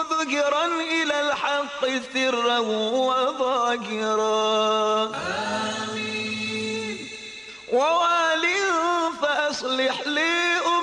مذكرا إلى الحق سرا وظاهرا. آمين. ووال فأصلح لي